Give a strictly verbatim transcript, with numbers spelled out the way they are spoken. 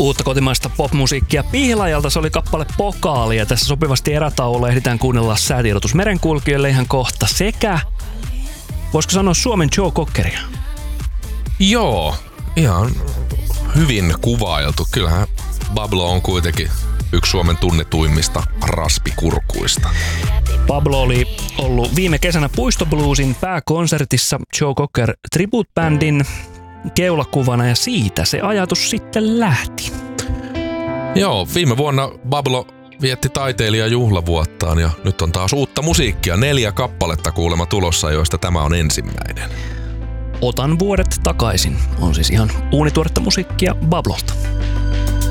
Uutta kotimaista popmusiikkia Pihlajalta, se oli kappale Pokaali, ja tässä sopivasti erätauolla ehditään kuunnella säätiedotus merenkulkijoille ihan kohta sekä, voisiko sanoa, Suomen Joe Cockeria? Joo, ihan hyvin kuvailtu. Kyllähän Pablo on kuitenkin yksi Suomen tunnetuimmista raspikurkuista. Pablo oli ollut viime kesänä Puistobluesin pääkonsertissa Joe Cocker Tribute-bändin keulakuvana, ja siitä se ajatus sitten lähti. Joo, viime vuonna Pablo vietti taiteilijan juhlavuottaan ja nyt on taas uutta musiikkia. Neljä kappaletta kuulemma tulossa, joista tämä on ensimmäinen. Otan vuodet takaisin on siis ihan uunituoretta musiikkia Pablolta.